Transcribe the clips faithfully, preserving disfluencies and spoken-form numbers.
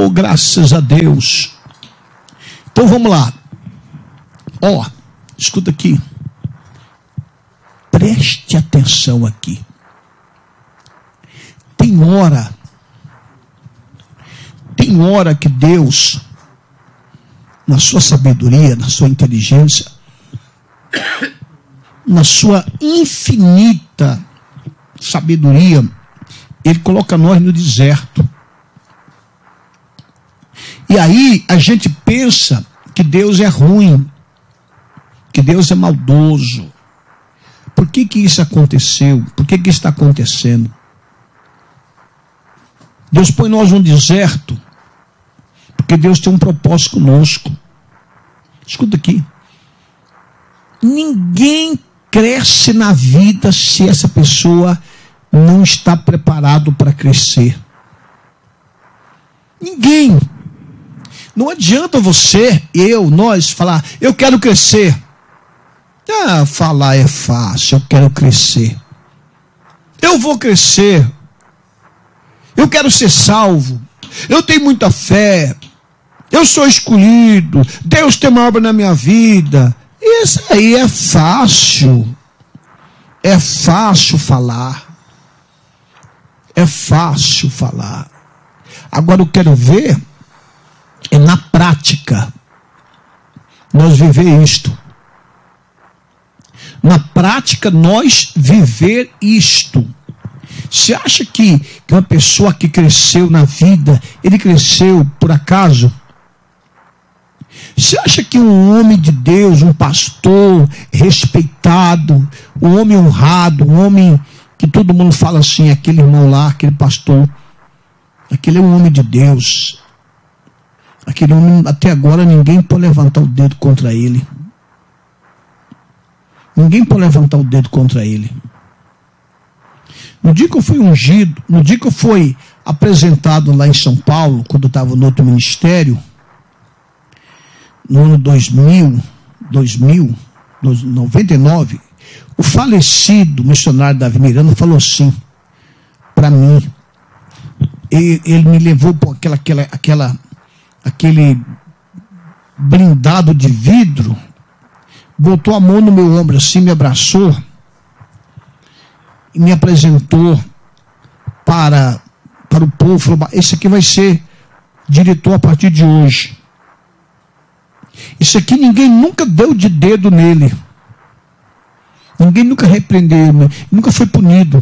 Oh, graças a Deus. Então vamos lá. Ó, oh, escuta aqui. Preste atenção aqui. Tem hora, tem hora que Deus, na sua sabedoria, na sua inteligência, na sua infinita sabedoria, Ele coloca nós no deserto. E aí a gente pensa que Deus é ruim, que Deus é maldoso. Por que que isso aconteceu? Por que que isso está acontecendo? Deus põe nós no deserto, porque Deus tem um propósito conosco. Escuta aqui. Ninguém cresce na vida se essa pessoa não está preparado para crescer. Ninguém. Não adianta você, eu, nós, falar, eu quero crescer. Ah, falar é fácil, eu quero crescer. Eu vou crescer. Eu quero ser salvo. Eu tenho muita fé. Eu sou escolhido. Deus tem uma obra na minha vida. Isso aí é fácil. É fácil falar. É fácil falar. Agora eu quero ver é na prática nós viver isto. Na prática nós viver isto. Você acha que, que uma pessoa que cresceu na vida, ele cresceu por acaso? Você acha que um homem de Deus, um pastor respeitado, um homem honrado, um homem que todo mundo fala assim, aquele irmão lá, aquele pastor, aquele é um homem de Deus, aquele homem, até agora ninguém pode levantar o dedo contra ele. Ninguém pode levantar o dedo contra ele. No dia que eu fui ungido, no dia que eu fui apresentado lá em São Paulo, quando eu estava no outro ministério, no ano dois mil, dois mil, noventa e nove, o falecido missionário Davi Miranda falou assim para mim. Ele, ele me levou por aquela, aquela, aquela, aquele blindado de vidro, botou a mão no meu ombro assim, me abraçou e me apresentou para, para o povo. Falou, esse aqui vai ser diretor a partir de hoje. Isso aqui ninguém nunca deu de dedo nele. Ninguém nunca repreendeu, nunca foi punido.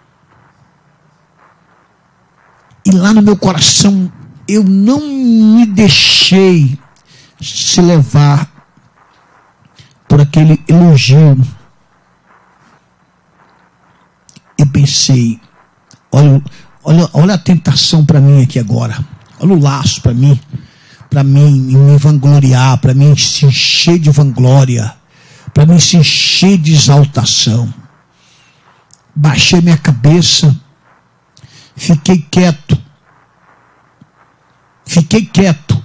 E lá no meu coração, eu não me deixei se levar por aquele elogio. Eu pensei, olha, olha, olha a tentação para mim aqui agora. Olha o laço para mim. Para mim me vangloriar, para mim se encher de vanglória, para mim se encher de exaltação. Baixei minha cabeça, fiquei quieto, fiquei quieto.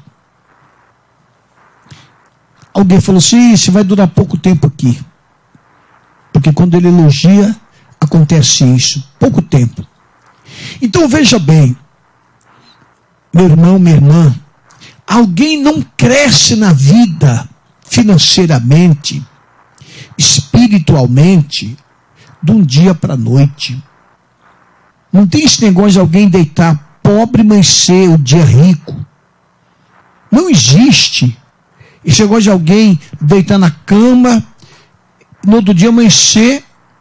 Alguém falou assim, isso vai durar pouco tempo aqui, porque quando ele elogia, acontece isso, pouco tempo. Então veja bem, meu irmão, minha irmã, alguém não cresce na vida financeiramente, espiritualmente, de um dia para a noite. Não tem esse negócio de alguém deitar pobre, mas ser o dia rico. Não existe. Esse negócio de alguém deitar na cama, no outro dia amanhecer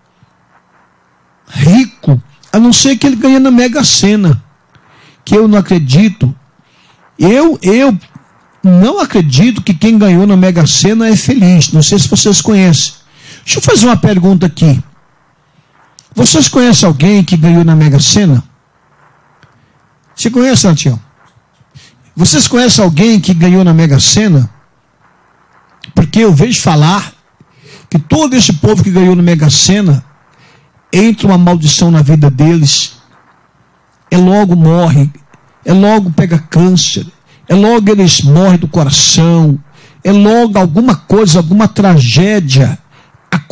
rico, a não ser que ele ganhe na Mega Sena, que eu não acredito. Eu, eu não acredito que quem ganhou na Mega Sena é feliz. Não sei se vocês conhecem. Deixa eu fazer uma pergunta aqui. Vocês conhecem alguém que ganhou na Mega Sena? Você conhece, Santiago? Vocês conhecem alguém que ganhou na Mega Sena? Porque eu vejo falar que todo esse povo que ganhou na Mega Sena, entra uma maldição na vida deles, é logo morre, é logo pega câncer, é logo eles morrem do coração, é logo alguma coisa, alguma tragédia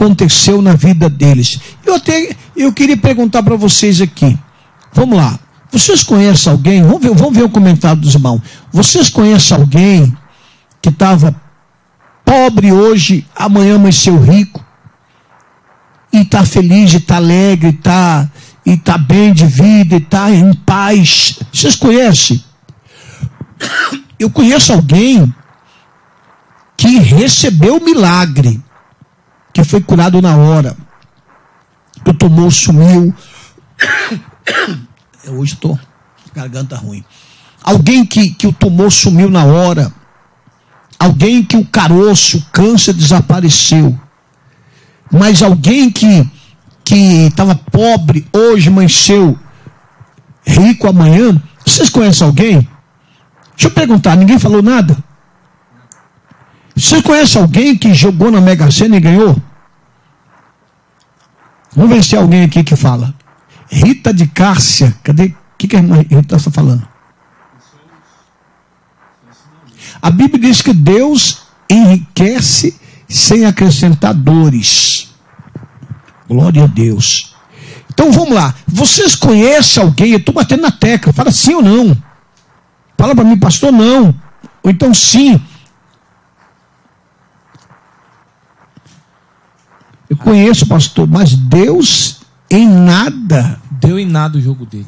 aconteceu na vida deles. Eu até eu queria perguntar para vocês aqui, vamos lá, Vocês conhecem alguém, vamos ver, vamos ver o comentário dos irmãos. Vocês conhecem alguém que estava pobre hoje, amanhã amanheceu rico, e está feliz, e está alegre, e está e tá bem de vida, e está em paz? Vocês conhecem? Eu conheço alguém que recebeu o milagre, que foi curado na hora, que o tumor sumiu. Eu hoje estou garganta ruim. Alguém que, que o tumor sumiu na hora. Alguém que o caroço, o câncer desapareceu. Mas alguém que que estava pobre hoje amanheceu rico amanhã. Vocês conhecem alguém? Deixa eu perguntar, ninguém falou nada? Você conhece alguém que jogou na Mega Sena e ganhou? Vamos ver se tem alguém aqui que fala. Rita de Cássia, cadê? O que, que a irmã Rita está falando? A Bíblia diz que Deus enriquece sem acrescentar dores. Glória a Deus. Então vamos lá. Vocês conhecem alguém? Eu estou batendo na tecla. Fala sim ou não. Fala para mim, pastor, não. Ou então sim. Eu conheço o pastor, mas Deus em nada. Deu em nada o jogo dele.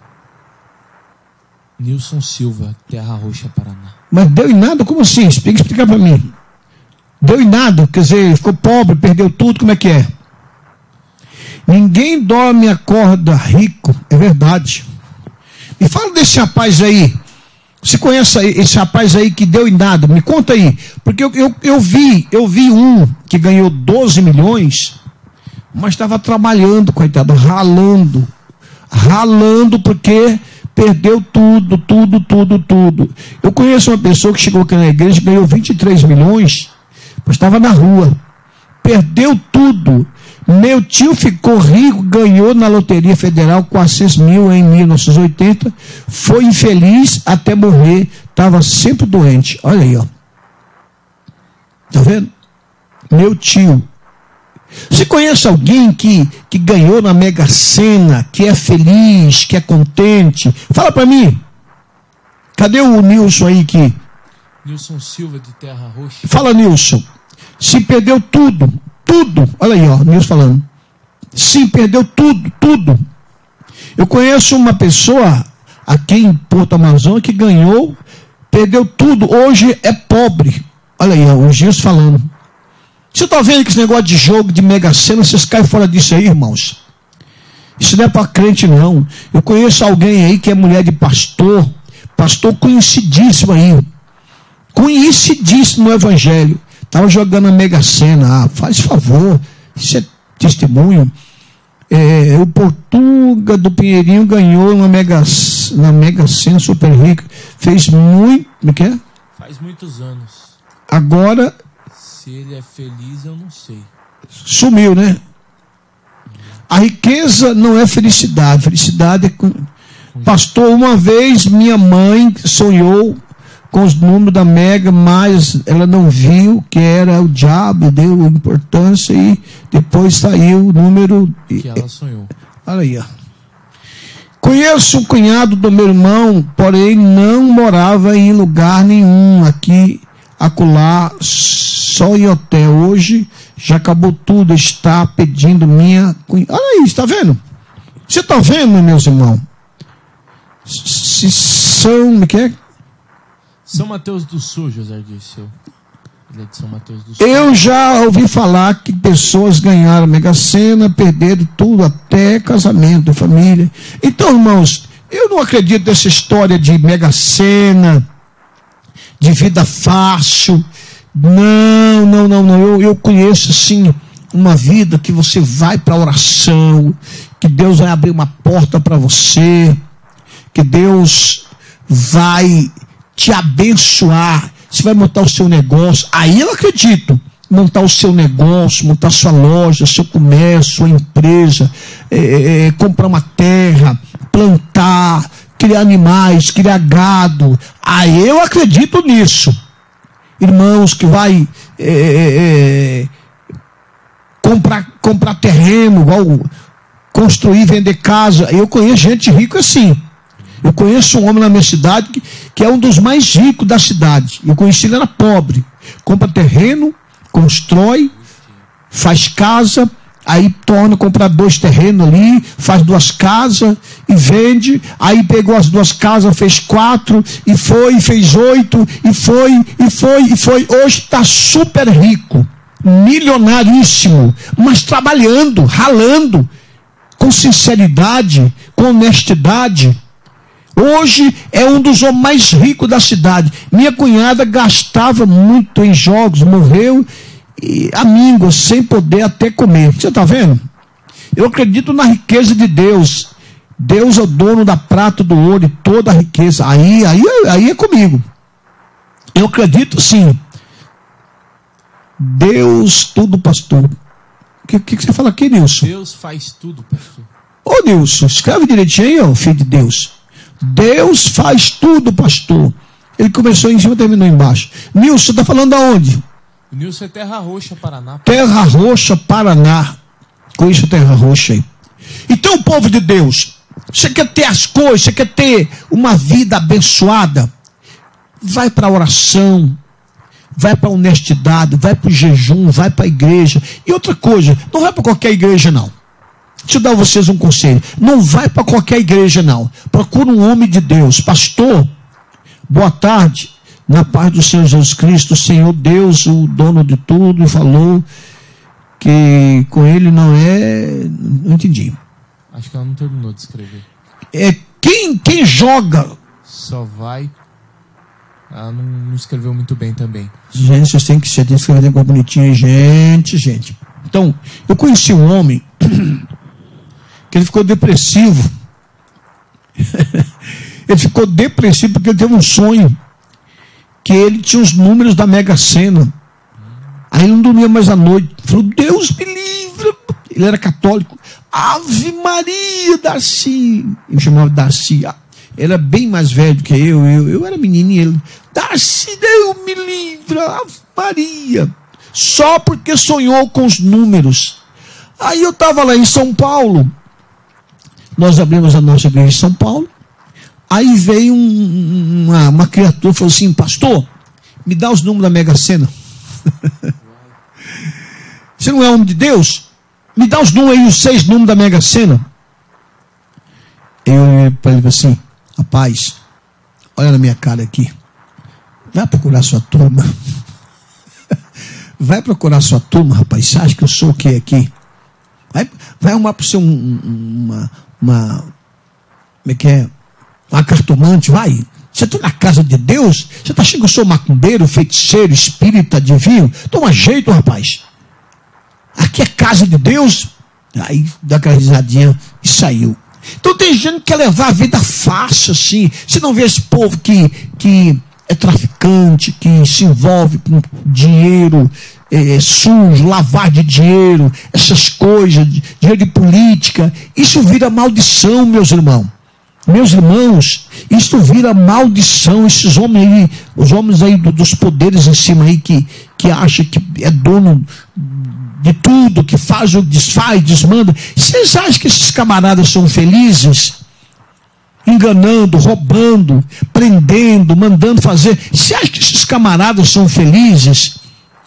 Nilson Silva, Terra Roxa, Paraná. Mas deu em nada? Como assim? Explica, explicar para mim. Deu em nada, quer dizer, ficou pobre, perdeu tudo, como é que é? Ninguém dorme acorda rico, é verdade. Me fala desse rapaz aí. Você conhece esse rapaz aí que deu em nada? Me conta aí. Porque eu, eu, eu vi, eu vi um que ganhou doze milhões, mas estava trabalhando, coitado, ralando. Ralando porque perdeu tudo, tudo, tudo, tudo. Eu conheço uma pessoa que chegou aqui na igreja e ganhou vinte e três milhões, mas estava na rua. Perdeu tudo. Meu tio ficou rico, ganhou na Loteria Federal quatrocentos mil em mil novecentos e oitenta, foi infeliz até morrer, estava sempre doente. Olha aí, ó. Tá vendo? Meu tio. Você conhece alguém que, que ganhou na Mega Sena, que é feliz, que é contente? Fala para mim. Cadê o Nilson aí que... Nilson Silva, de Terra Roxa. Fala, Nilson. Se perdeu tudo, tudo. Olha aí, ó, Nilson falando. Sim, perdeu tudo, tudo. Eu conheço uma pessoa aqui em Porto Amazonas que ganhou, perdeu tudo, hoje é pobre. Olha aí, ó, o Gilson falando. Você está vendo que esse negócio de jogo, de Mega Sena, vocês caem fora disso aí, irmãos? Isso não é para crente, não. Eu conheço alguém aí que é mulher de pastor, pastor conhecidíssimo aí, conhecidíssimo no evangelho. Estava jogando a Mega Sena. Ah, faz favor, isso é testemunho. É, o Portuga do Pinheirinho ganhou na Mega, na Mega Sena, super rica. Fez muito. Como é que é? Faz muitos anos. Agora. Se ele é feliz, eu não sei. Sumiu, né? A riqueza não é felicidade. Felicidade é. Com... Pastor, uma vez minha mãe sonhou com os números da Mega, mas ela não viu que era o diabo, deu importância e depois saiu o número que ela sonhou. Olha aí, ó. Conheço um cunhado do meu irmão, porém não morava em lugar nenhum, aqui, acolá, só em hotel. Hoje já acabou tudo, está pedindo minha cunhada. Olha aí, está vendo? Você está vendo, meus irmãos? Se são, o que é? São Mateus do Sul, José Dirceu. Ele é de São Mateus do Sul. Eu já ouvi falar que pessoas ganharam Mega Sena, perderam tudo, até casamento, família. Então, irmãos, eu não acredito nessa história de Mega Sena, de vida fácil. Não, não, não, não. Eu, eu conheço, sim, uma vida que você vai para a oração, que Deus vai abrir uma porta para você, que Deus vai te abençoar, você vai montar o seu negócio. Aí eu acredito, montar o seu negócio, montar sua loja, seu comércio, sua empresa, é, é, comprar uma terra, plantar, criar animais, criar gado. Aí eu acredito nisso. Irmãos, que vai é, é, comprar, comprar terreno, igual construir, vender casa. Eu conheço gente rica assim. Eu conheço um homem na minha cidade que, que é um dos mais ricos da cidade. Eu conheci ele, era pobre. Compra terreno, constrói, faz casa, aí torna comprar dois terrenos ali, faz duas casas e vende. Aí pegou as duas casas, fez quatro, e foi, e fez oito, e foi, e foi, e foi. Hoje está super rico, milionaríssimo, mas trabalhando, ralando, com sinceridade, com honestidade. Hoje é um dos homens mais ricos da cidade. Minha cunhada gastava muito em jogos, morreu e amíngua, sem poder até comer. Você está vendo? Eu acredito na riqueza de Deus. Deus é o dono da prata, do ouro e toda a riqueza. Aí, aí, aí é comigo. Eu acredito sim. Deus tudo, pastor. O que, que você fala aqui, Nilson? Deus faz tudo, pastor. Ô, Nilson, escreve direitinho aí, ó, filho de Deus. Deus faz tudo, pastor. Ele começou em cima e terminou embaixo. Nilson, está falando aonde? O Nilson é Terra Roxa, Paraná. Terra Roxa, Paraná. Conheço Terra Roxa aí. Então, povo de Deus, você quer ter as coisas, você quer ter uma vida abençoada? Vai para a oração, vai para a honestidade, vai para o jejum, vai para a igreja. E outra coisa, não vai para qualquer igreja não. Deixa eu dar a vocês um conselho. Não vai para qualquer igreja não. Procura um homem de Deus. Pastor, boa tarde. Na paz do Senhor Jesus Cristo, o Senhor Deus, o dono de tudo, falou que com ele não é... Não entendi. Acho que ela não terminou de escrever. É quem, quem joga... Só vai... Ela não, não escreveu muito bem também. Gente, vocês têm que ser, tem que escrever com bonitinho, gente, gente. Então, eu conheci um homem que ele ficou depressivo. Ele ficou depressivo porque ele teve um sonho que ele tinha os números da Mega Sena. Aí ele não dormia mais à noite. Falou, Deus me livre. Ele era católico. Ave Maria, Darcy. Eu chamava Darcy. Ele era bem mais velho do que eu. Eu, eu era menino e ele. Darcy, Deus me livre. Ave Maria. Só porque sonhou com os números. Aí eu estava lá em São Paulo. Nós abrimos a nossa igreja em São Paulo. Aí veio um, uma, uma criatura e falou assim, pastor, me dá os números da Mega Sena. Você não é homem de Deus? Me dá os números aí, os seis números da Mega Sena. Eu olhei para ele assim, rapaz, olha na minha cara aqui. Vai procurar sua turma. Vai procurar sua turma, rapaz. Você acha que eu sou o que aqui? Vai, vai arrumar para você um, uma, uma, como é que é? Uma cartomante, vai. Você está na casa de Deus? Você está achando que eu sou macumbeiro, feiticeiro, espírita, divino? Toma jeito, rapaz. Aqui é casa de Deus. Aí dá aquela risadinha e saiu. Então tem gente que quer levar a vida fácil assim. Você não vê esse povo que, que é traficante, que se envolve com dinheiro é, sujo, lavar de dinheiro, essas coisas, dinheiro de política. Isso vira maldição, meus irmãos. Meus irmãos, isso vira maldição. Esses homens aí, os homens aí do, dos poderes em cima aí que, que acham que é dono de tudo, que faz o desfaz, desmanda. Vocês acham que esses camaradas são felizes? Enganando, roubando, prendendo, mandando fazer. Você acha que esses camaradas são felizes?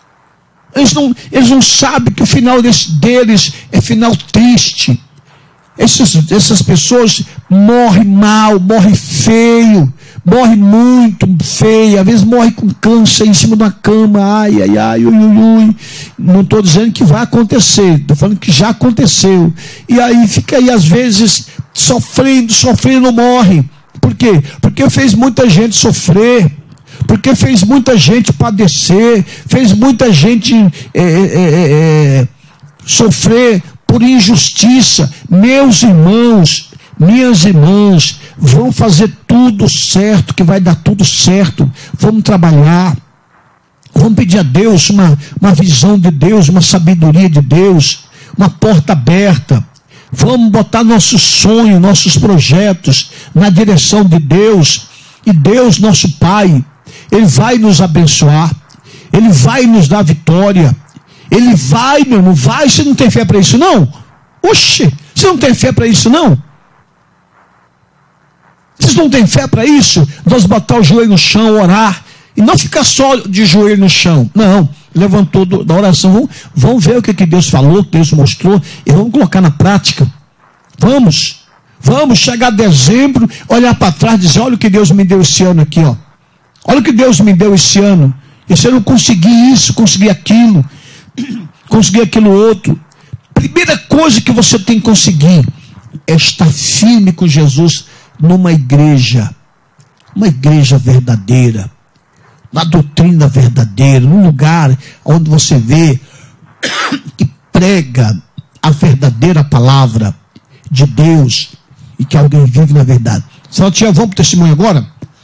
Eles não, eles não sabem que o final desse, deles é final triste. Essas, essas pessoas morrem mal, morrem feio, morrem muito feio, às vezes morrem com câncer em cima de uma cama, ai, ai, ai, ui, ui, ui. Não estou dizendo que vai acontecer, estou falando que já aconteceu. E aí fica aí, às vezes, sofrendo, sofrendo, morre. Por quê? Porque fez muita gente sofrer, porque fez muita gente padecer, fez muita gente é, é, é, sofrer por injustiça. Meus irmãos, minhas irmãs, vão fazer tudo certo, que vai dar tudo certo. Vamos trabalhar, vamos pedir a Deus uma, uma visão de Deus, uma sabedoria de Deus, uma porta aberta. Vamos botar nossos sonhos, nossos projetos na direção de Deus. E Deus, nosso Pai, Ele vai nos abençoar, Ele vai nos dar vitória. Ele vai, meu irmão, vai. Você não tem fé para isso, não? Oxe, você não tem fé para isso, não? Você Vocês não têm fé para isso? Nós botar o joelho no chão, orar, e não ficar só de joelho no chão. Não, levantou do, da oração. Vamos, vamos ver o que, que Deus falou, que Deus mostrou, e vamos colocar na prática. Vamos, vamos chegar a dezembro, olhar para trás e dizer, olha o que Deus me deu esse ano aqui, ó. Olha o que Deus me deu esse ano. E se eu não conseguir isso, conseguir aquilo, conseguir aquilo outro. Primeira coisa que você tem que conseguir é estar firme com Jesus numa igreja. Uma igreja verdadeira. Na doutrina verdadeira. Num lugar onde você vê que prega a verdadeira palavra de Deus e que alguém vive na verdade. Senhora Tia, vamos para o testemunho agora?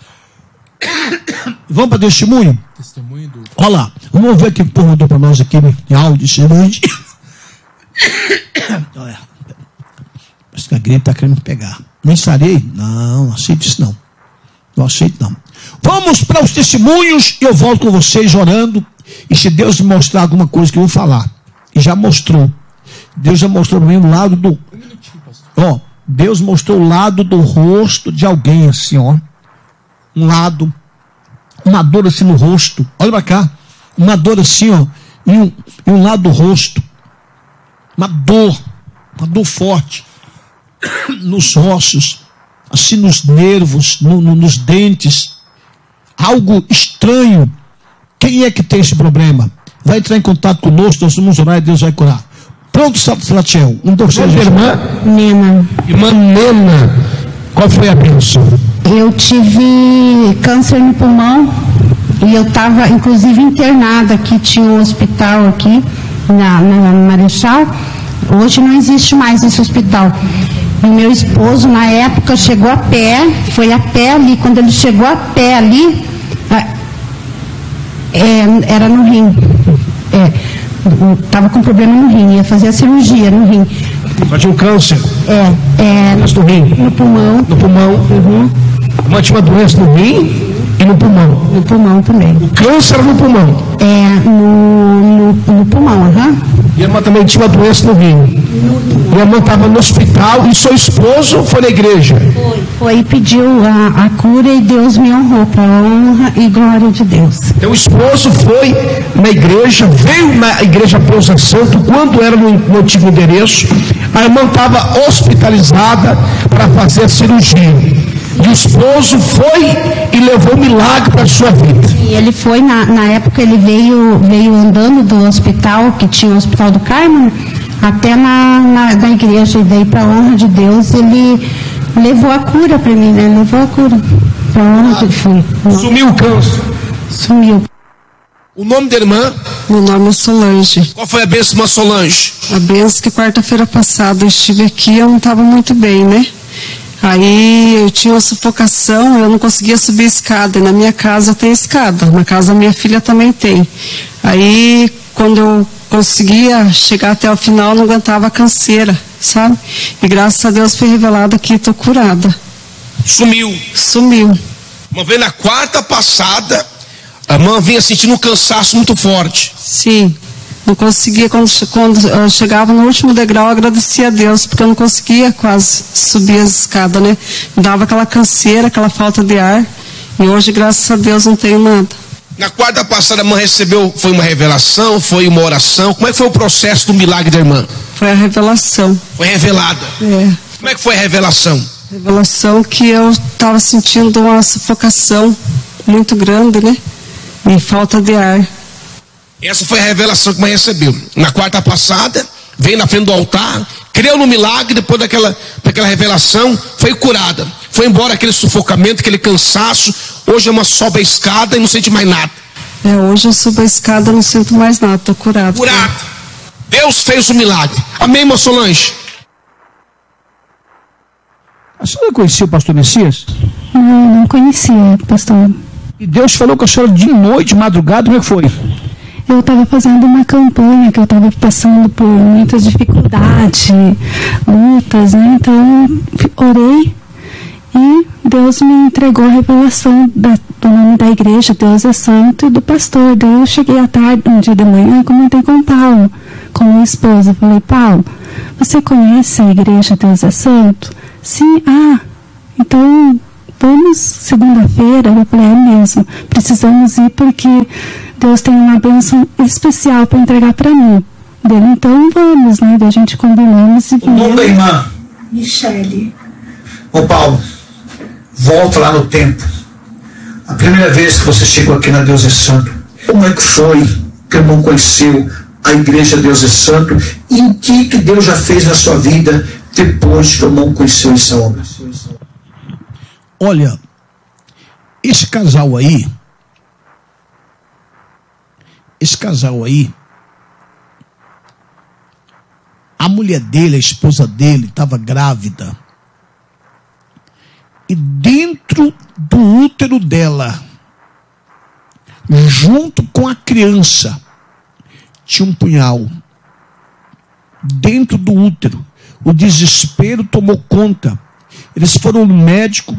Vamos para o testemunho? Testemunho do... Olha lá, vamos ver o que o povo mandou para nós aqui em áudio. Olha, parece que a gripe está querendo me pegar. Nem sarei? Não, não aceito isso não. Não aceito não. Vamos para os testemunhos e eu volto com vocês orando. E se Deus me mostrar alguma coisa que eu vou falar, e já mostrou, Deus já mostrou para mim o lado do... Ó, Deus mostrou o lado do rosto de alguém assim, ó. Um lado, uma dor assim no rosto. Olha para cá, uma dor assim, ó, e um, e um lado do rosto. Uma dor, uma dor forte nos ossos, assim nos nervos, no, no, nos dentes. Algo estranho. Quem é que tem esse problema? Vai entrar em contato conosco, nós vamos orar e Deus vai curar. Pronto, Salatiel. Um, dois, três. Irmã Nena. Irmã Nena, qual foi a bênção? Eu tive câncer no pulmão e eu estava, inclusive, internada aqui. Tinha um hospital aqui na, na Marechal. Hoje não existe mais esse hospital. E meu esposo, na época, chegou a pé, foi a pé ali. Quando ele chegou a pé ali, é, era no rim. Estava com problema no rim, ia fazer a cirurgia no rim. Mas tinha um câncer? É, é. Mas no rim? No pulmão. No pulmão? Uhum. Mas tinha uma doença no rim e no pulmão? No pulmão também. O câncer era no pulmão? É, no, no, no pulmão, aham. Uhum. E a irmã também tinha uma doença no rim? E a irmã estava no hospital e seu esposo foi na igreja? Foi. Foi e pediu a, a cura e Deus me honrou para a honra e glória de Deus. Então o esposo foi na igreja, veio na igreja Pousa Santo, quando era no, no antigo endereço, a irmã estava hospitalizada para fazer a cirurgia. E o esposo foi e levou um milagre para a sua vida. E ele foi, na, na época ele veio, veio andando do hospital, que tinha o Hospital do Carmo, até na, na, na igreja, e daí para a honra de Deus ele levou a cura para mim, né? Levou a cura para a honra de Deus. Sumiu o câncer? Sumiu. O nome da irmã? Meu nome é Solange. Qual foi a bênção, irmã Solange? A bênção que quarta-feira passada eu estive aqui, eu não estava muito bem, né? Aí eu tinha uma sufocação, eu não conseguia subir a escada. E na minha casa tem escada, na casa da minha filha também tem. Aí quando eu conseguia chegar até o final, não aguentava a canseira, sabe? E graças a Deus foi revelado que estou curada. Sumiu. Sumiu. Uma vez na quarta passada, a irmã vinha sentindo um cansaço muito forte. Sim. Não conseguia, quando, quando eu chegava no último degrau, eu agradecia a Deus, porque eu não conseguia quase subir as escadas, né? Me dava aquela canseira, aquela falta de ar. E hoje, graças a Deus, não tenho nada. Na quarta passada, a irmã recebeu, foi uma revelação, foi uma oração. Como é que foi o processo do milagre da irmã? Foi a revelação. Foi revelada? É. Como é que foi a revelação? Revelação que eu estava sentindo uma sufocação muito grande, né? E falta de ar. Essa foi a revelação que a mãe recebeu. Na quarta passada, veio na frente do altar, creu no milagre, depois daquela, daquela revelação, foi curada. Foi embora aquele sufocamento, aquele cansaço. Hoje a irmã sobe a escada e não sente mais nada. É, hoje eu subo a escada e não sinto mais nada, estou curada. Curada. Deus fez o milagre. Amém, irmã Solange? A senhora conhecia o pastor Messias? Não, não conhecia, pastor. E Deus falou com a senhora de noite, de madrugada, como é que foi? Eu estava fazendo uma campanha, que eu estava passando por muitas dificuldades, lutas, né? Então, orei e Deus me entregou a revelação da, do nome da igreja, Deus é Santo, e do pastor. Daí eu cheguei à tarde, um dia de manhã, e comentei com o Paulo, com minha esposa. Falei, Paulo, você conhece a igreja Deus é Santo? Sim, ah, então vamos segunda-feira? Eu falei, é mesmo, precisamos ir porque Deus tem uma bênção especial para entregar para mim. Dele, então vamos, né? Daí a gente combinamos e o nome da irmã? Michele. Ô Paulo, volta lá no tempo. A primeira vez que você chegou aqui na Deus é Santo, como é que foi que o irmão conheceu a igreja Deus é Santo? E em que que Deus já fez na sua vida depois que o irmão conheceu essa obra? Olha, esse casal aí, esse casal aí, a mulher dele, a esposa dele, estava grávida. E dentro do útero dela, junto com a criança, tinha um punhal. Dentro do útero. O desespero tomou conta. Eles foram no médico,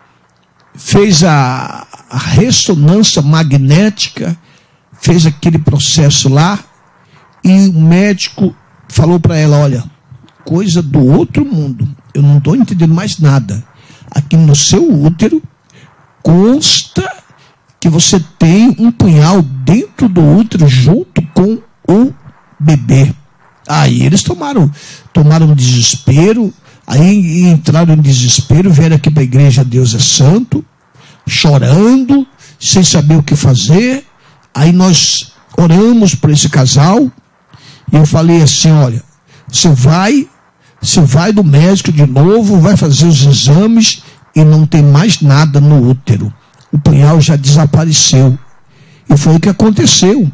fez a, a ressonância magnética, fez aquele processo lá, e o médico falou para ela, olha, coisa do outro mundo, eu não estou entendendo mais nada. Aqui no seu útero consta que você tem um punhal dentro do útero junto com o bebê. Aí eles tomaram, tomaram um desespero, aí entraram em desespero, vieram aqui para a igreja Deus é Santo, chorando, sem saber o que fazer. Aí nós oramos por esse casal, e eu falei assim, olha, você vai, você vai no médico de novo, vai fazer os exames e não tem mais nada no útero. O punhal já desapareceu. E foi o que aconteceu.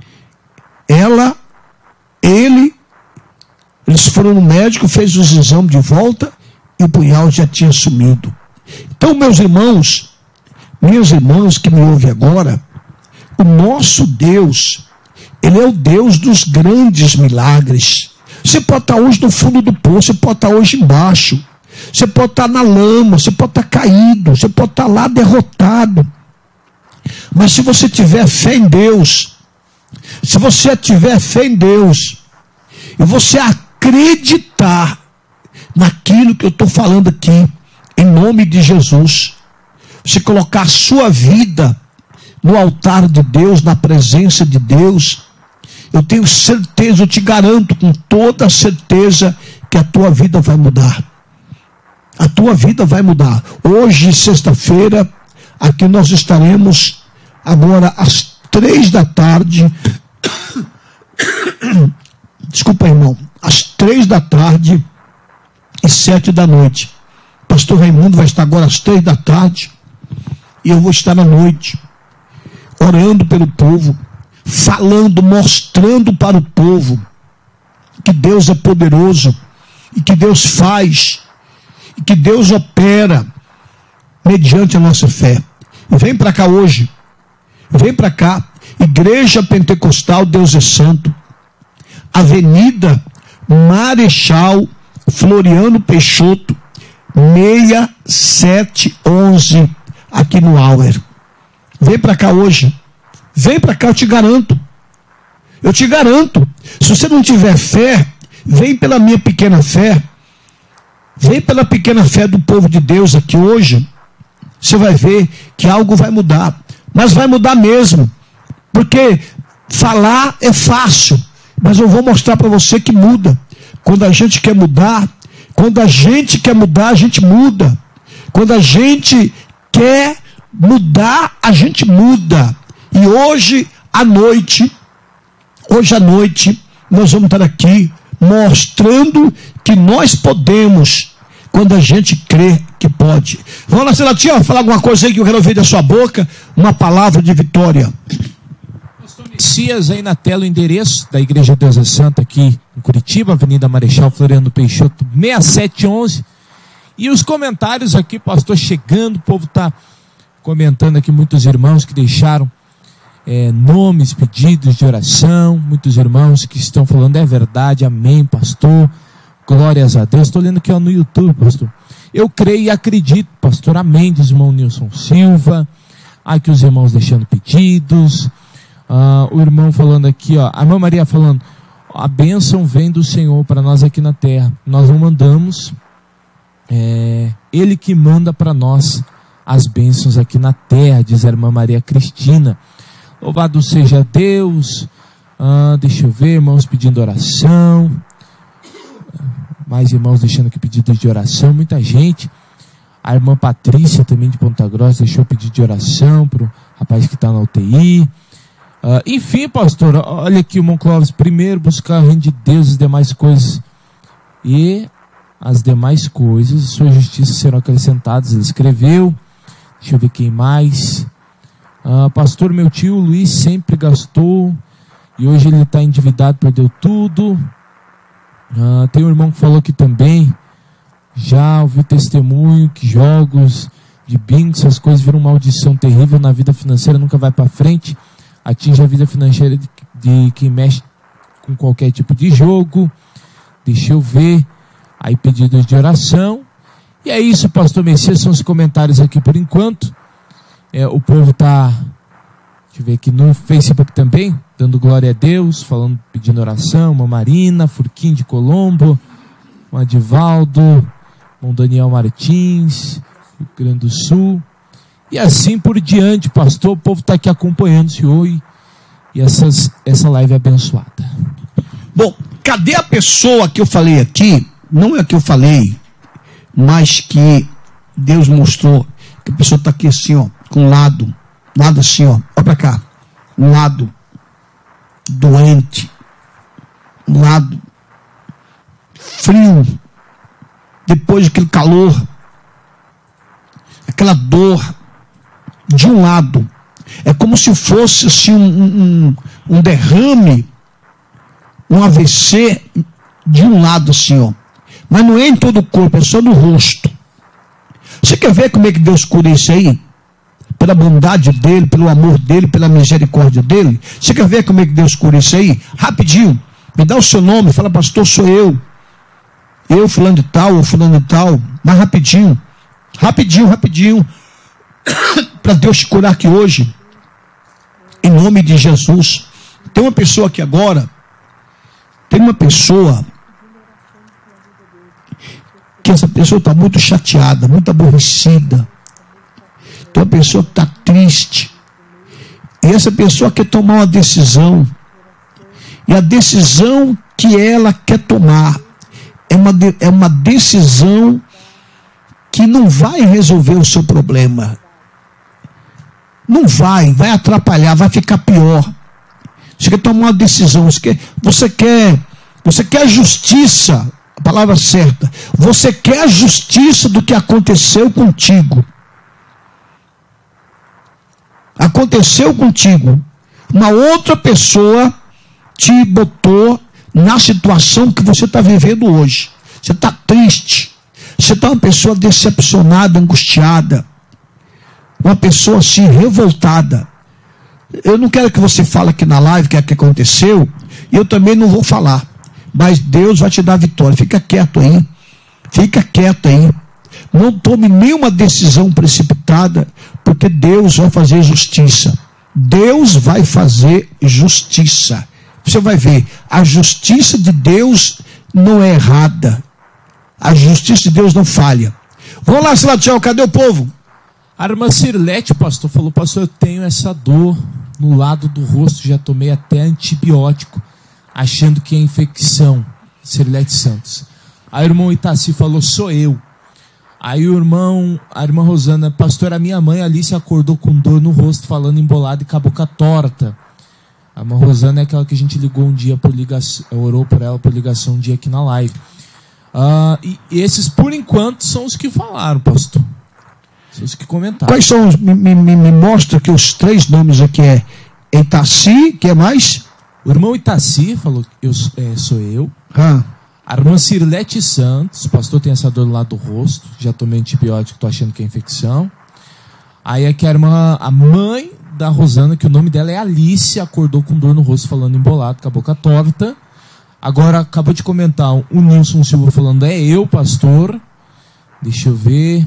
Ela, ele, eles foram no médico, fez os exames de volta e o punhal já tinha sumido. Então, meus irmãos, minhas irmãs que me ouvem agora, o nosso Deus, Ele é o Deus dos grandes milagres. Você pode estar hoje no fundo do poço, você pode estar hoje embaixo, você pode estar na lama, você pode estar caído, você pode estar lá derrotado. Mas se você tiver fé em Deus, se você tiver fé em Deus, e você acreditar naquilo que eu estou falando aqui, em nome de Jesus, você colocar a sua vida no altar de Deus, na presença de Deus, eu tenho certeza, eu te garanto com toda certeza que a tua vida vai mudar. A tua vida vai mudar. Hoje, sexta-feira, aqui nós estaremos agora às três da tarde. Desculpa, irmão. Às três da tarde e sete da noite. Pastor Raimundo vai estar agora às três da tarde e eu vou estar à noite, orando pelo povo, falando, mostrando para o povo que Deus é poderoso e que Deus faz e que Deus opera mediante a nossa fé. Vem para cá hoje, vem para cá, Igreja Pentecostal Deus é Santo, Avenida Marechal Floriano Peixoto, seis sete onze, aqui no Auer. Vem para cá hoje. Vem para cá, eu te garanto. Eu te garanto. Se você não tiver fé, vem pela minha pequena fé. Vem pela pequena fé do povo de Deus aqui hoje. Você vai ver que algo vai mudar. Mas vai mudar mesmo. Porque falar é fácil. Mas eu vou mostrar para você que muda. Quando a gente quer mudar, quando a gente quer mudar, a gente muda. Quando a gente quer mudar, a gente muda. E hoje à noite, hoje à noite, nós vamos estar aqui mostrando que nós podemos, quando a gente crê que pode. Vamos lá, Celatinha, falar alguma coisa aí que eu quero ouvir da sua boca, uma palavra de vitória. Pastor Messias, aí na tela o endereço da Igreja Deus é Santo aqui em Curitiba, Avenida Marechal Floriano Peixoto, seis sete onze. E os comentários aqui, pastor, chegando, o povo está comentando aqui, muitos irmãos que deixaram É, nomes, pedidos de oração, muitos irmãos que estão falando, é verdade, amém, pastor, glórias a Deus. Estou lendo aqui ó, no YouTube, pastor. Eu creio e acredito, pastor, amém, diz o irmão Nilson Silva. Aqui os irmãos deixando pedidos. Ah, o irmão falando aqui, ó, a irmã Maria falando, a bênção vem do Senhor para nós aqui na terra. Nós não mandamos, é, Ele que manda para nós as bênçãos aqui na terra, diz a irmã Maria Cristina. Louvado seja Deus. Ah, deixa eu ver, irmãos pedindo oração. Mais irmãos deixando aqui pedidos de oração, muita gente. A irmã Patrícia também de Ponta Grossa deixou pedido de oração para o rapaz que está na U T I. Uh, enfim, pastor, olha aqui o irmão Clóvis. Primeiro buscar o reino de Deus e as demais coisas. E as demais coisas, sua justiça serão acrescentadas. Ele escreveu. Deixa eu ver quem mais. Uh, pastor, meu tio Luiz sempre gastou e hoje ele está endividado, perdeu tudo. Uh, tem um irmão que falou aqui também. Já ouvi testemunho que jogos de bingo, essas coisas viram uma maldição terrível na vida financeira, nunca vai para frente, atinge a vida financeira de, de quem mexe com qualquer tipo de jogo. Deixa eu ver, aí pedidos de oração. E é isso, pastor Messias, são os comentários aqui por enquanto. É, o povo está, deixa eu ver aqui no Facebook também, dando glória a Deus, falando, pedindo oração. Uma Marina, Furquim de Colombo, um Adivaldo, um Daniel Martins, Rio Grande do Sul, e assim por diante, pastor. O povo está aqui acompanhando o senhor e, e essas, essa live é abençoada. Bom, cadê a pessoa que eu falei aqui? Não é a que eu falei, mas que Deus mostrou que a pessoa está aqui assim, ó, com um lado, lado assim, ó, olha para cá, um lado doente, um lado frio, depois daquele calor, aquela dor de um lado, é como se fosse assim, um, um, um derrame, um A V C de um lado assim, ó. Mas não é em todo o corpo, é só no rosto. Você quer ver como é que Deus cura isso aí? Pela bondade dele, pelo amor dele, pela misericórdia dele. Você quer ver como é que Deus cura isso aí? Rapidinho, me dá o seu nome, fala, pastor, sou eu. Eu, fulano de tal, ou fulano de tal, mas rapidinho, rapidinho, rapidinho, para Deus te curar aqui hoje, em nome de Jesus. Tem uma pessoa aqui agora, tem uma pessoa, que essa pessoa está muito chateada, muito aborrecida, tem uma pessoa que está triste, e essa pessoa quer tomar uma decisão, e a decisão que ela quer tomar, É uma, é uma decisão que não vai resolver o seu problema. Não vai, vai atrapalhar, vai ficar pior. Você quer tomar uma decisão, você quer, você quer, você quer a justiça, a palavra certa. Você quer a justiça do que aconteceu contigo. Aconteceu contigo. Uma outra pessoa te botou na situação que você está vivendo hoje. Você está triste, você está uma pessoa decepcionada, angustiada, uma pessoa assim revoltada. Eu não quero que você fale aqui na live o que é que aconteceu, e eu também não vou falar, mas Deus vai te dar vitória. Fica quieto aí, fica quieto aí, não tome nenhuma decisão precipitada, porque Deus vai fazer justiça. Deus vai fazer justiça. Você vai ver, a justiça de Deus não é errada. A justiça de Deus não falha. Vamos lá, Salatiel, cadê o povo? A irmã Cirlete, pastor, falou, pastor, eu tenho essa dor no lado do rosto, já tomei até antibiótico, achando que é infecção. Cirlete Santos. Aí o irmão Itaci falou, sou eu. Aí o irmão, a irmã Rosana, pastor, a minha mãe Alice acordou com dor no rosto, falando embolado e com a boca torta. A irmã Rosana é aquela que a gente ligou um dia por ligação, orou por ela por ligação um dia aqui na live. Uh, e esses, por enquanto, são os que falaram, pastor. São os que comentaram. Quais são os, me, me, me mostra que os três nomes aqui é Itaci, que é mais? O irmão Itaci falou, eu, é, sou eu. Ah. A irmã Cirlete Santos, pastor, tem essa dor do lado do rosto, já tomei antibiótico, tô achando que é infecção. Aí aqui a irmã, a mãe da Rosana, que o nome dela é Alice, acordou com dor no rosto, falando embolado, com a boca torta. Agora, acabou de comentar o Nilson Silva falando, é eu, pastor. Deixa eu ver.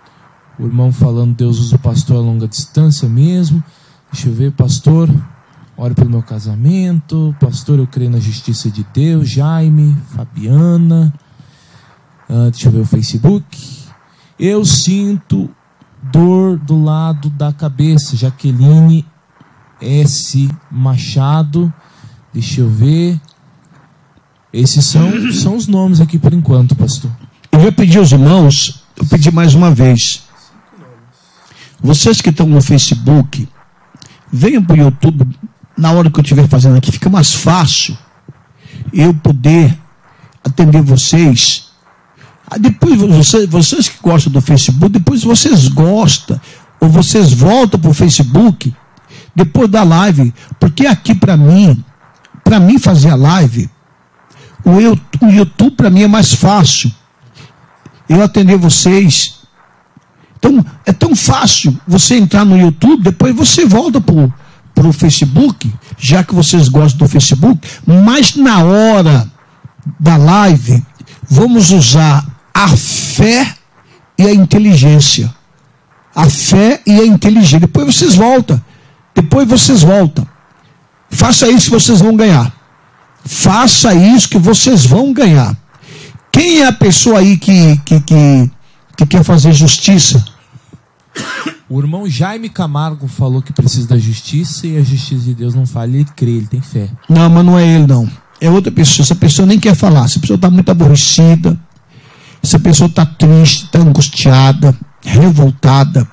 O irmão falando, Deus usa o pastor a longa distância mesmo. Deixa eu ver, pastor, ore pelo meu casamento. Pastor, eu creio na justiça de Deus. Jaime, Fabiana. Uh, deixa eu ver o Facebook. Eu sinto dor do lado da cabeça. Jaqueline S. Machado. Deixa eu ver. Esses são, são os nomes aqui por enquanto, pastor. Eu já pedi aos irmãos, eu pedi mais uma vez. Vocês que estão no Facebook, venham para o YouTube na hora que eu estiver fazendo aqui. Fica mais fácil eu poder atender vocês. Depois, vocês, vocês que gostam do Facebook, depois vocês gostam, ou vocês voltam para o Facebook, depois da live, porque aqui para mim, para mim fazer a live, o, eu, o YouTube para mim é mais fácil eu atender vocês. Então, é tão fácil você entrar no YouTube, depois você volta para o Facebook, já que vocês gostam do Facebook, mas na hora da live, vamos usar a fé e a inteligência. A fé e a inteligência. Depois vocês voltam. Depois vocês voltam. Faça isso que vocês vão ganhar. Faça isso que vocês vão ganhar. Quem é a pessoa aí que, que, que, que quer fazer justiça? O irmão Jaime Camargo falou que precisa da justiça e a justiça de Deus não falha, ele crê, ele tem fé. Não, mas não é ele não. É outra pessoa. Essa pessoa nem quer falar. Essa pessoa está muito aborrecida. Essa pessoa está triste, está angustiada, revoltada.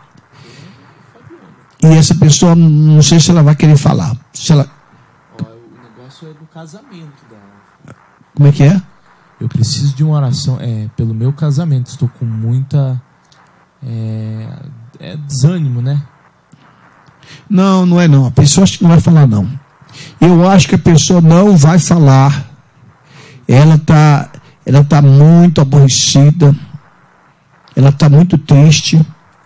E essa pessoa, não sei se ela vai querer falar. Se ela... O negócio é do casamento dela. Como é que é? Eu preciso de uma oração é, pelo meu casamento. Estou com muita é, é desânimo, né? Não, não é não. A pessoa acha que não vai falar não. Eu acho que a pessoa não vai falar. Ela está ela tá muito aborrecida. Ela está muito triste.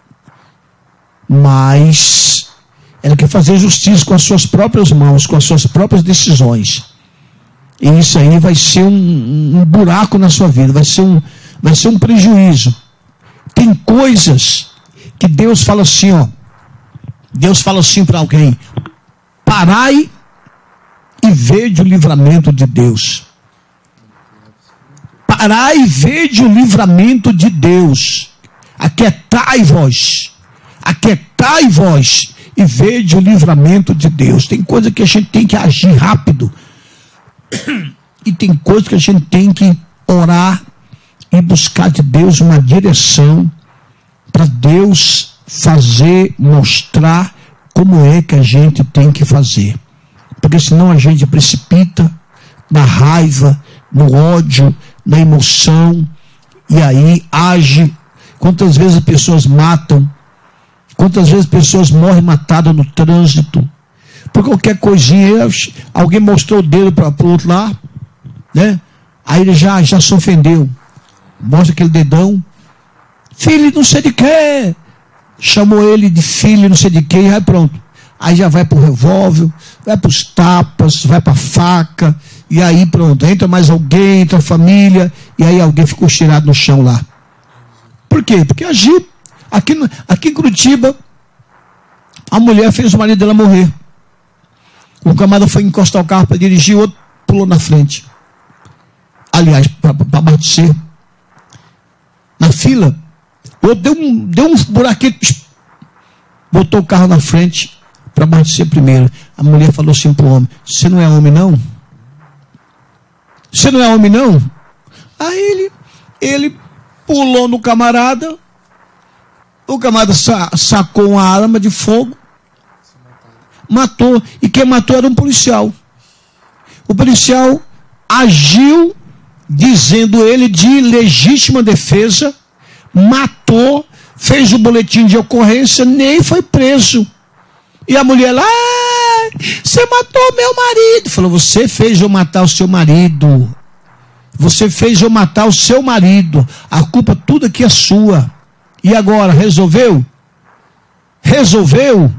Mas ela quer fazer justiça com as suas próprias mãos, com as suas próprias decisões. E isso aí vai ser um, um buraco na sua vida, vai ser um, vai ser um prejuízo. Tem coisas que Deus fala assim, ó. Deus fala assim para alguém: parai e vede o livramento de Deus. Parai e vede o livramento de Deus. Aquietai-vos, aquietai-vos e vede o livramento de Deus. Tem coisa que a gente tem que agir rápido. E tem coisa que a gente tem que orar e buscar de Deus uma direção para Deus fazer, mostrar como é que a gente tem que fazer. Porque senão a gente precipita na raiva, no ódio, na emoção, e aí age. Quantas vezes as pessoas matam, quantas vezes as pessoas morrem matadas no trânsito, por qualquer coisinha. Alguém mostrou o dedo para o outro lá, né? Aí ele já, já se ofendeu, mostra aquele dedão, filho não sei de quê, chamou ele de filho não sei de quê, e aí pronto, aí já vai para o revólver, vai para os tapas, vai para a faca, e aí pronto, entra mais alguém, entra a família, e aí alguém ficou tirado no chão lá. Por quê? Porque agiu. Aqui, aqui em Curitiba, a mulher fez o marido dela morrer. O camarada foi encostar o carro para dirigir, o outro pulou na frente. Aliás, para abastecer. Na fila, o outro deu um, deu um buraquinho, botou o carro na frente para abastecer primeiro. A mulher falou assim para o homem: você não é homem não? Você não é homem não? Aí ele, ele pulou no camarada, o camarada sa- sacou uma arma de fogo, matou, e quem matou era um policial. O policial agiu dizendo ele de legítima defesa, matou, fez o boletim de ocorrência, nem foi preso. E a mulher lá: ah, você matou meu marido. Falou: você fez eu matar o seu marido. Você fez eu matar o seu marido. A culpa tudo aqui é sua. E agora, resolveu? Resolveu?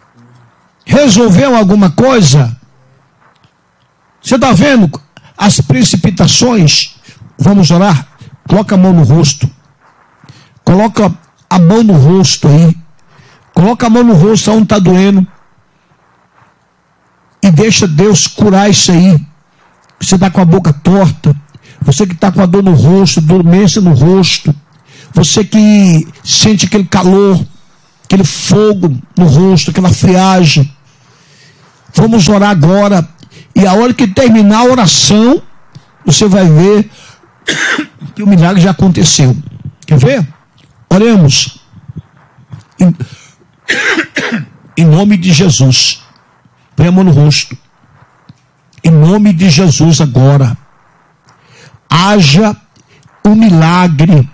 Resolveu alguma coisa? Você está vendo as precipitações? Vamos orar? Coloca a mão no rosto. Coloca a mão no rosto aí. Coloca a mão no rosto onde está doendo. E deixa Deus curar isso aí. Você está com a boca torta. Você que está com a dor no rosto, dormência no rosto. Você que sente aquele calor aquele fogo no rosto, aquela friagem. Vamos orar agora, e a hora que terminar a oração, você vai ver que o milagre já aconteceu. Quer ver? Oremos. Em, em nome de Jesus. Põe a mão no rosto. Em nome de Jesus agora. Haja um milagre.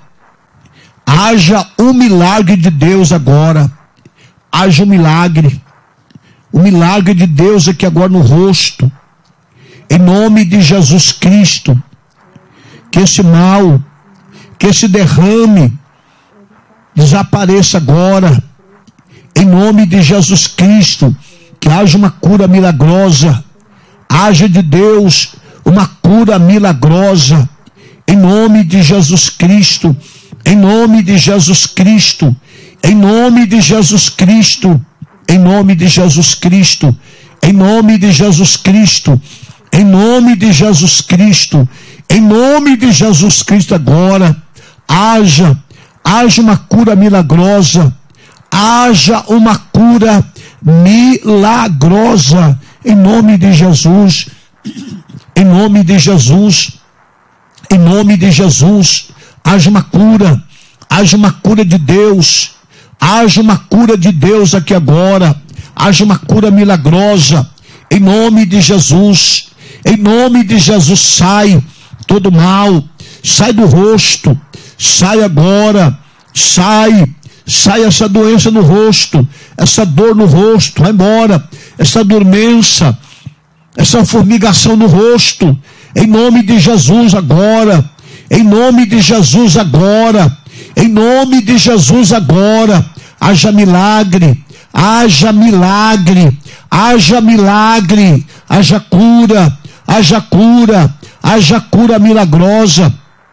Haja um milagre de Deus agora. Haja um milagre. O milagre de Deus aqui agora no rosto. Em nome de Jesus Cristo. Que esse mal, que esse derrame desapareça agora. Em nome de Jesus Cristo. Que haja uma cura milagrosa. Haja de Deus uma cura milagrosa. Em nome de Jesus Cristo. Em nome de Jesus Cristo. Em nome de Jesus Cristo. Em nome de Jesus Cristo. Em nome de Jesus Cristo. Em nome de Jesus Cristo. Em nome de Jesus Cristo agora. Haja, haja uma cura milagrosa. Haja uma cura milagrosa. Em nome de Jesus. Em nome de Jesus. Em nome de Jesus. Haja uma cura. Haja uma cura de Deus. Haja uma cura de Deus aqui agora. Haja uma cura milagrosa. Em nome de Jesus. Em nome de Jesus, sai todo mal. Sai do rosto. Sai agora. Sai. Sai essa doença no rosto. Essa dor no rosto. Vai embora. Essa dormência. Essa formigação no rosto. Em nome de Jesus agora. Em nome de Jesus agora. Em nome de Jesus agora. Haja milagre. Haja milagre. Haja milagre. Haja cura. Haja cura. Haja cura milagrosa.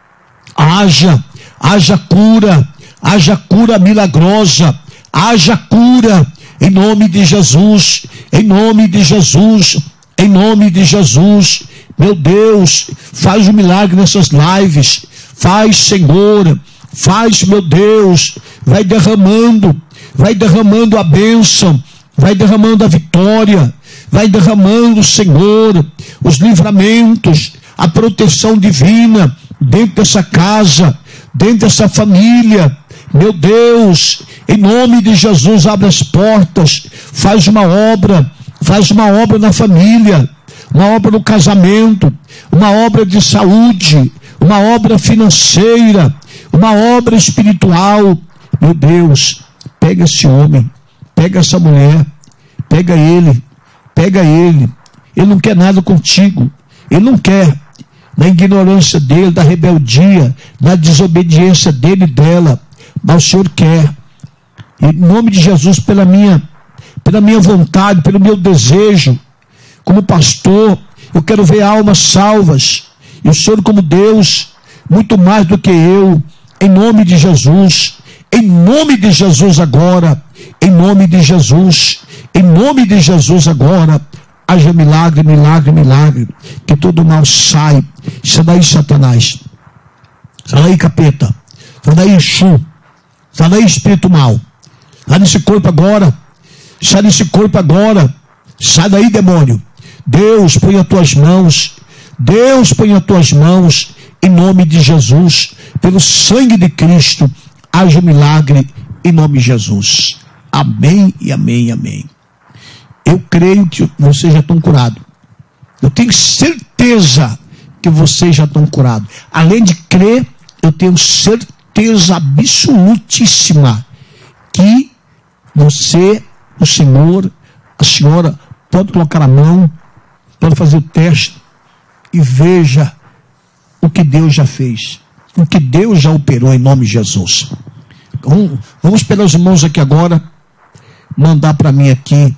Haja. Haja cura. Haja cura milagrosa. Haja cura. Em nome de Jesus. Em nome de Jesus. Em nome de Jesus. Meu Deus, faz um milagre nessas lives. Faz, Senhor. Faz, meu Deus. Vai derramando. Vai derramando a bênção. Vai derramando a vitória. Vai derramando, Senhor, os livramentos, a proteção divina dentro dessa casa, dentro dessa família. Meu Deus, em nome de Jesus, abre as portas. Faz uma obra. Faz uma obra na família. Uma obra no casamento. Uma obra de saúde. Uma obra financeira. Uma obra espiritual. Meu Deus, pega esse homem. Pega essa mulher. Pega ele. Pega ele. Ele não quer nada contigo. Ele não quer. Na ignorância dele, da rebeldia, na desobediência dele e dela. Mas o Senhor quer. Em nome de Jesus, pela minha, pela minha vontade, pelo meu desejo, como pastor, eu quero ver almas salvas. E o Senhor, como Deus, muito mais do que eu, em nome de Jesus, em nome de Jesus agora, em nome de Jesus, em nome de Jesus agora, haja milagre, milagre, milagre, que todo mal sai. Sai daí, Satanás. Sai daí, capeta. Sai daí, Exu. Sai daí, espírito mal. Sai desse corpo agora. Sai desse corpo agora. Sai daí, demônio. Deus, põe as tuas mãos. Deus, põe as tuas mãos. Em nome de Jesus. Pelo sangue de Cristo. Haja milagre. Em nome de Jesus. Amém e amém e amém. Eu creio que vocês já estão curados. Eu tenho certeza que vocês já estão curados. Além de crer, eu tenho certeza absolutíssima que você, o Senhor, a senhora, pode colocar a mão, pode fazer o teste e veja o que Deus já fez. O que Deus já operou em nome de Jesus. Vamos, vamos pelos irmãos aqui agora, mandar para mim aqui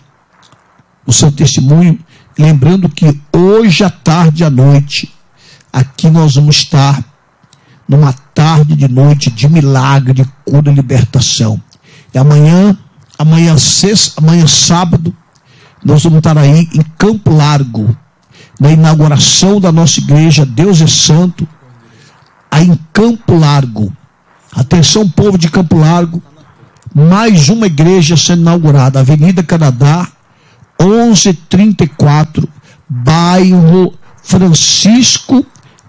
o seu testemunho, lembrando que hoje à tarde e à noite, aqui nós vamos estar numa tarde de noite de milagre, de cura e libertação. E amanhã, amanhã sexta, amanhã sábado, nós vamos estar aí em Campo Largo, na inauguração da nossa igreja, Deus é Santo, aí em Campo Largo. Atenção, povo de Campo Largo, mais uma igreja sendo inaugurada, Avenida Canadá, onze trinta e quatro, bairro Francisco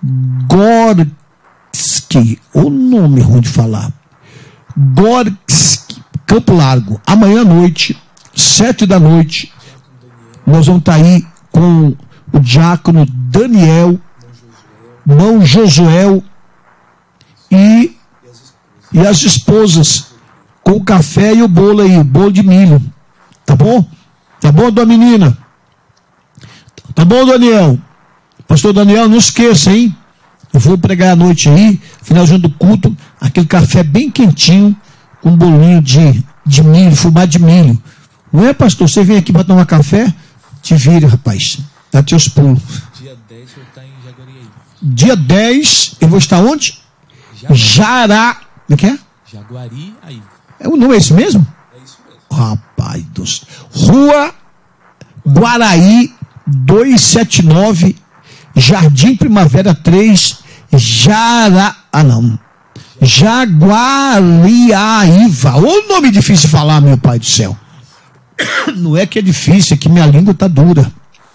Gorski, o nome ruim de falar, Gorski, Campo Largo. Amanhã à noite, sete da noite, nós vamos estar aí com o diácono Daniel, irmão Josué e, e as esposas, com o café e o bolo aí, o bolo de milho. Tá bom? Tá bom, dona menina? Tá bom, Daniel? Pastor Daniel, não esqueça, hein? Eu vou pregar à noite aí, finalzinho do culto, aquele café bem quentinho, com um bolinho de, de milho, fubá de milho. Não é, pastor? Você vem aqui para tomar café? Te vire, rapaz. Dá teus pulos. Dia dez eu vou estar em Jaguariúna. Dia dez, eu vou estar onde? Jaguari. Jará. O que é? Jaguariúna. É, o nome é esse mesmo? É isso mesmo. Rapaz do céu. Rua Guaraí duzentos e setenta e nove, Jardim Primavera três, Jará. Ah, não. Jaguariaíva. Ô nome difícil de falar, meu pai do céu. Não é que é difícil, é que minha língua está dura.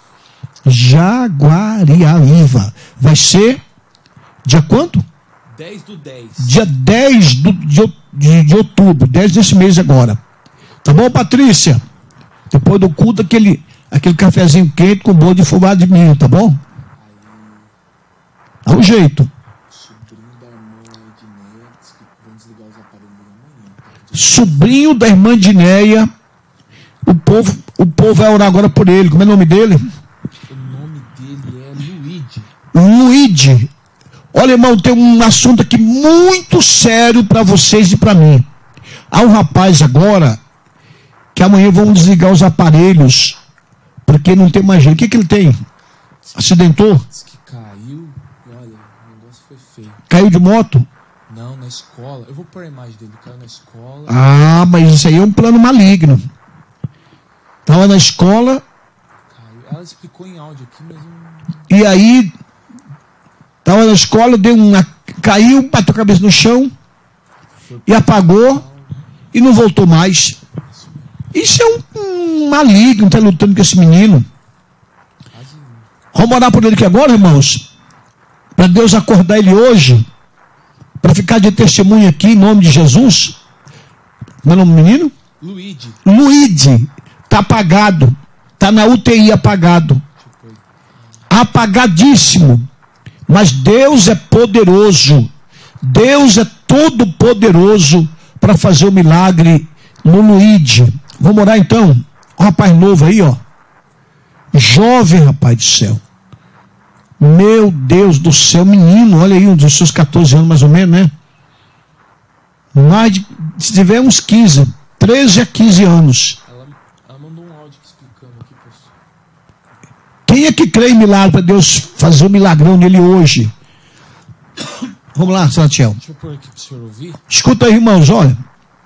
Jaguariaíva. Vai ser dia quanto? dez do dez. Dia dez do, de, de, de outubro, dez desse mês agora. Tá bom, Patrícia? Depois do culto, aquele, aquele cafezinho quente com bolo de fubá de milho, tá bom? Dá um jeito. Sobrinho da irmã Dinéia. O povo, o povo vai orar agora por ele. Como é o nome dele? O nome dele é Luíde. Luíde. Olha, irmão, tem um assunto aqui muito sério para vocês e para mim. Há um rapaz agora que amanhã vão desligar os aparelhos porque não tem mais jeito. O que, que ele tem? Acidentou? Diz que caiu. Olha, o negócio foi feio. Caiu de moto? Não, na escola. Eu vou pôr a imagem dele. Caiu na escola. Ah, mas isso aí é um plano maligno. Estava na escola. Caiu. Ela explicou em áudio aqui, mas não... E aí estava na escola, deu uma, caiu, bateu a cabeça no chão e apagou e não voltou mais. Isso é um, um maligno, está lutando com esse menino. Vamos orar por ele aqui agora, irmãos, para Deus acordar ele hoje, para ficar de testemunho aqui em nome de Jesus. Meu nome do menino? Luíde. Luíde, está apagado, está na U T I apagado, apagadíssimo. Mas Deus é poderoso, Deus é todo poderoso para fazer o milagre no Luíde. Vamos orar então? O rapaz novo aí, ó, jovem, rapaz do céu, meu Deus do céu, menino, olha aí, um dos seus catorze anos mais ou menos, né? Mais de, se tiver uns quinze, treze a quinze anos. Ela, ela mandou um áudio explicando aqui, pessoal. Quem é que crê em milagre para Deus fazer um milagrão nele hoje? Vamos lá, Santiel. Deixa eu pôr aqui para o senhor ouvir. Escuta aí, irmãos, olha.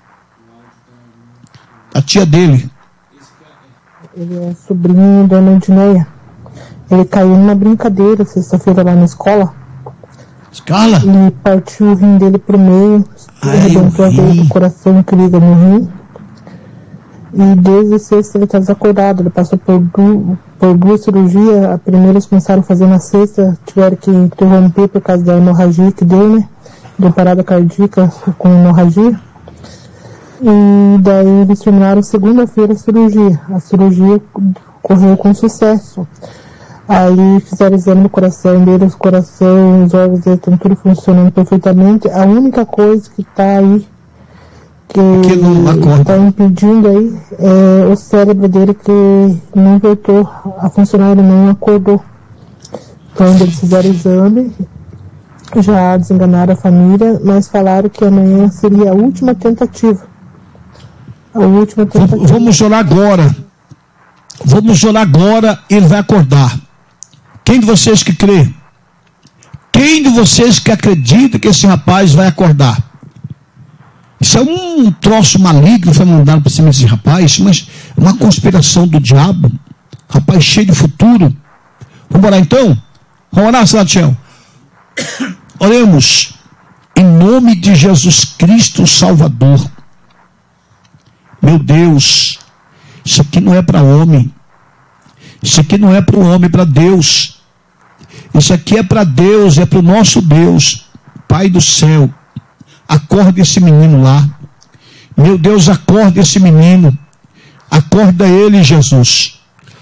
A tia dele. Ele é sobrinho da Ana Dinéia. Ele caiu numa brincadeira sexta-feira lá na escola. Escala. Ele partiu o rim dele pro meio. Arrebentou a veia do coração que liga no rim. E desde sexta ele está desacordado. Ele passou por, du por duas cirurgias. A primeira eles começaram a fazer na sexta. Tiveram que interromper por causa da hemorragia que deu, né? Deu parada cardíaca com hemorragia. E daí eles terminaram segunda-feira a cirurgia. A cirurgia correu com sucesso. Aí fizeram exame no coração dele, o coração, os órgãos dele estão tudo funcionando perfeitamente. A única coisa que está aí, que está impedindo aí, é o cérebro dele que não voltou a funcionar, ele não acordou. Então eles fizeram exame, já desenganaram a família, mas falaram que amanhã seria a última tentativa. A última tentativa. Vamos orar agora. Vamos orar agora, ele vai acordar. Quem de vocês que crê? Quem de vocês que acredita que esse rapaz vai acordar? Isso é um troço maligno que foi mandado para cima desse rapaz, mas uma conspiração do diabo. Rapaz cheio de futuro. Vamos orar então? Vamos orar, Santiago? Oremos em nome de Jesus Cristo Salvador. Meu Deus, isso aqui não é para homem. Isso aqui não é para o homem, é para Deus. Isso aqui é para Deus, é para o nosso Deus. Pai do céu, acorda esse menino lá. Meu Deus, acorda esse menino. Acorda ele, Jesus.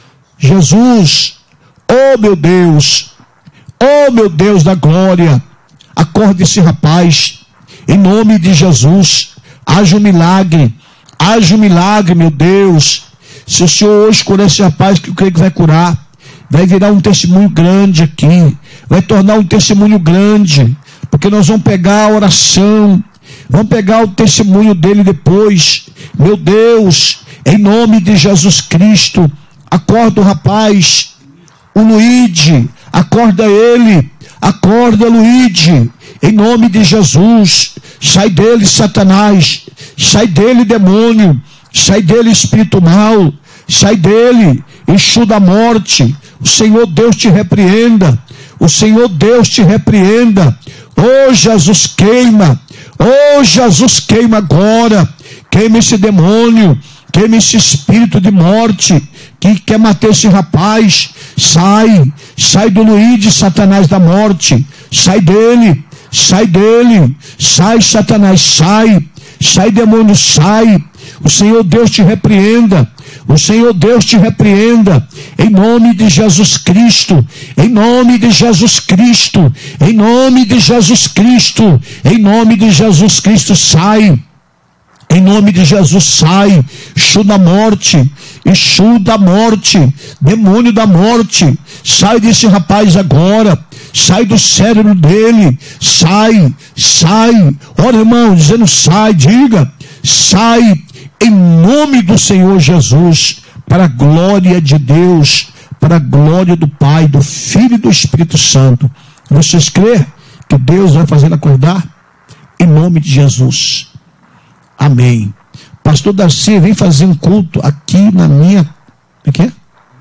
Jesus, oh meu Deus, oh meu Deus da glória, acorda esse rapaz. Em nome de Jesus, haja um milagre. Haja um milagre, meu Deus. Se o Senhor hoje curar esse rapaz, que eu creio que vai curar, vai virar um testemunho grande aqui, vai tornar um testemunho grande, porque nós vamos pegar a oração, vamos pegar o testemunho dele depois. Meu Deus, em nome de Jesus Cristo, acorda o rapaz, o Luíde, acorda ele, acorda Luíde, em nome de Jesus. Sai dele, Satanás, sai dele, demônio, sai dele, espírito mau, sai dele, Exu da morte. O Senhor Deus te repreenda, o Senhor Deus te repreenda. Oh Jesus, queima, oh Jesus, queima agora, queima esse demônio, queima esse espírito de morte que quer matar esse rapaz. Sai, sai do Luíde, Satanás da morte, sai dele, sai dele, sai Satanás, sai, sai demônio, sai. O Senhor Deus te repreenda, o Senhor Deus te repreenda, em nome de Jesus Cristo, em nome de Jesus Cristo, em nome de Jesus Cristo, em nome de Jesus Cristo, sai, em nome de Jesus, sai. Exu da morte, Exu da morte, demônio da morte, sai desse rapaz agora, sai do cérebro dele, sai, sai. Ora, irmão, dizendo sai, diga, sai, em nome do Senhor Jesus, para a glória de Deus, para a glória do Pai, do Filho e do Espírito Santo. Vocês crêem que Deus vai fazer ele acordar? Em nome de Jesus. Amém. Pastor Darcy, vem fazer um culto aqui na minha... O que é?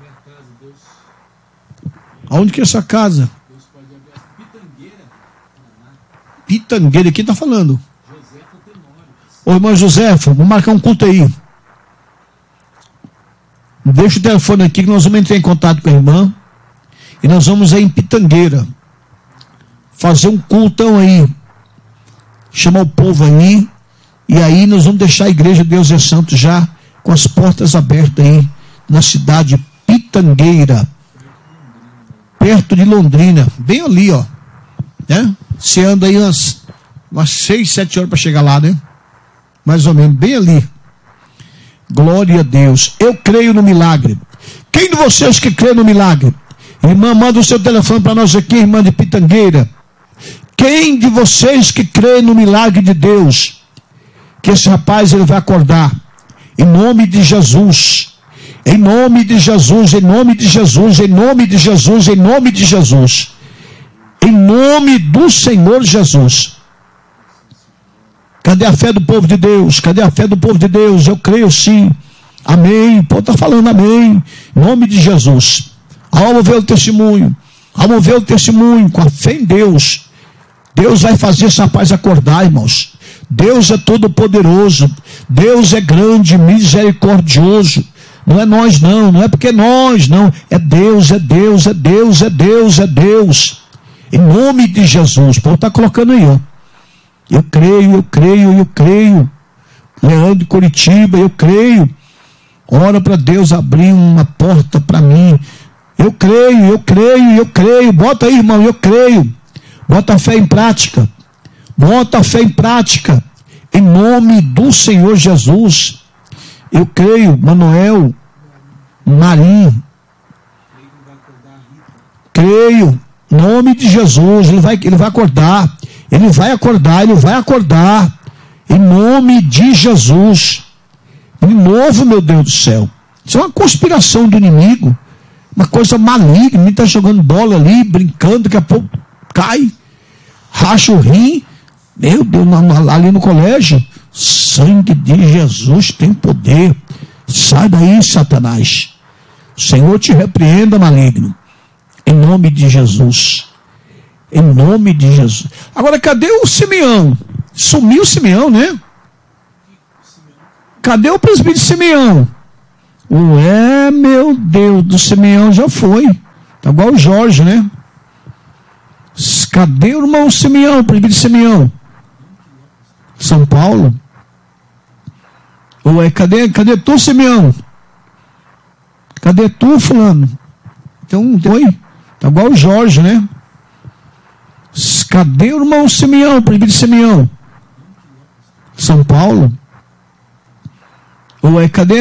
Aonde que é essa casa? Pitangueira, quem está falando? Ô irmão Josefa, vamos marcar um culto aí. Deixa o telefone aqui que nós vamos entrar em contato com a irmã. E nós vamos aí em Pitangueira fazer um cultão aí. Chamar o povo aí. E aí nós vamos deixar a igreja Deus é Santo já com as portas abertas aí na cidade de Pitangueira, perto de Londrina, bem ali, ó, né? Você anda aí umas, umas seis, sete horas para chegar lá, né? Mais ou menos, bem ali. Glória a Deus. Eu creio no milagre. Quem de vocês que crê no milagre? Irmã, manda o seu telefone para nós aqui, irmã de Pitangueira. Quem de vocês que crê no milagre de Deus? Que esse rapaz ele vai acordar. Em nome de Jesus. Em nome de Jesus, em nome de Jesus, em nome de Jesus, em nome de Jesus. Em nome do Senhor Jesus. Cadê a fé do povo de Deus? Cadê a fé do povo de Deus? Eu creio sim. Amém. Pô, está falando amém. Em nome de Jesus. Vamos ver o testemunho. Vamos ver o testemunho. Com a fé em Deus. Deus vai fazer esse rapaz acordar, irmãos. Deus é todo poderoso. Deus é grande, misericordioso. Não é nós não. Não é porque nós não. É Deus, é Deus, é Deus, é Deus, é Deus. Em nome de Jesus. Pô, está colocando aí, ó. Eu creio, eu creio, eu creio. Leandro de Curitiba, eu creio. Ora para Deus abrir uma porta para mim. Eu creio, eu creio, eu creio. Bota aí, irmão, eu creio. Bota a fé em prática. Bota a fé em prática. Em nome do Senhor Jesus. Eu creio, Manuel, Marim. Creio. Em nome de Jesus. Ele vai, ele vai acordar. Ele vai acordar, ele vai acordar, em nome de Jesus. De novo, meu Deus do céu, isso é uma conspiração do inimigo, uma coisa maligna. Ele está jogando bola ali, brincando, daqui a pouco cai, racha o rim, meu Deus, ali no colégio. Sangue de Jesus tem poder. Sai daí, Satanás. O Senhor te repreenda, maligno, em nome de Jesus. Em nome de Jesus. Agora, cadê o Simeão? Sumiu o Simeão, né? Cadê o presbítero Simeão? Ué, meu Deus, do Simeão já foi. Tá igual o Jorge, né? Cadê o irmão Simeão, o presbítero Simeão? São Paulo? Ué, cadê, cadê tu, Simeão? Cadê tu, fulano? Então, foi. Tá igual o Jorge, né? Cadê o irmão Simeão, o presbítero Simeão? São Paulo? Ué, cadê